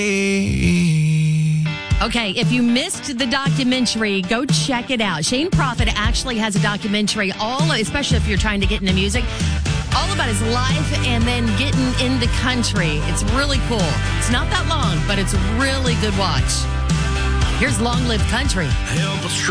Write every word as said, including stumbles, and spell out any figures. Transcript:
Okay, if you missed the documentary, go check it out. Shane Prophet actually has a documentary, all, especially if you're trying to get into music, all about his life and then getting into country. It's really cool. It's not that long, but it's a really good watch. Here's Long Live Country. Help us